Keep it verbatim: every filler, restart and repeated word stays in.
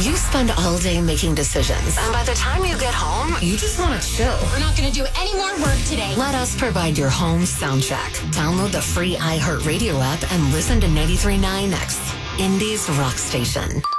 You spend all day making decisions, and by the time you get home, you just want to chill. We're not going to do any more work today. Let us provide your home soundtrack. Download the free iHeartRadio app and listen to ninety-three point nine X, Indy's rock station.